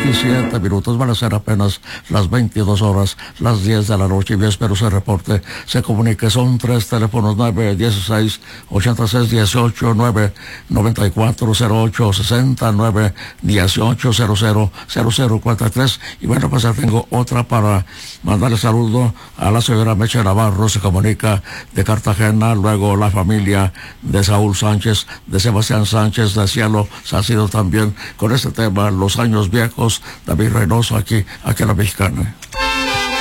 27 minutos, van a ser apenas las 22 horas, las 10 de la noche, y yo espero se reporte, se comunique. Son 3 teléfonos: 916 86 18, 994 08 60, 918 00 43. Y bueno, pues ya tengo otra para mandarle saludo a la señora Meche Navarro, se comunica de Cartagena. Luego la familia de Saúl Sánchez, de Sebastián Sánchez, de Cielo Sacido también, con este tema, Los Años Viejos, David Reynoso, aquí en la Mexicana.